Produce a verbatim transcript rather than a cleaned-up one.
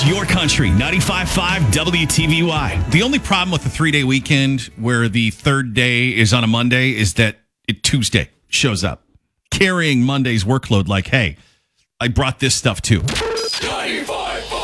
It's Your Country, ninety-five point five W T V Y. The only problem with the three-day weekend where the third day is on a Monday is that it Tuesday shows up, carrying Monday's workload like, hey, I brought this stuff too.